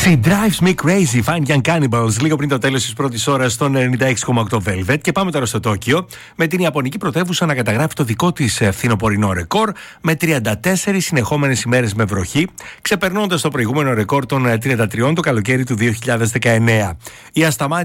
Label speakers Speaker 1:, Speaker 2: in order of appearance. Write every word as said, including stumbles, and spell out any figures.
Speaker 1: She drives me crazy, Fine Young Cannibals, λίγο πριν το τέλος της πρώτης ώρας στον ενενήντα έξι κόμμα οκτώ Velvet. Και πάμε τώρα στο Τόκιο, με την Ιαπωνική πρωτεύουσα να καταγράφει το δικό της φθινοπορεινό ρεκόρ, με τριάντα τέσσερις συνεχόμενες ημέρες με βροχή, ξεπερνώντας το προηγούμενο ρεκόρ των τριάντα τρία το καλοκαίρι του δύο χιλιάδες δεκαεννέα. Η ασταμάτητη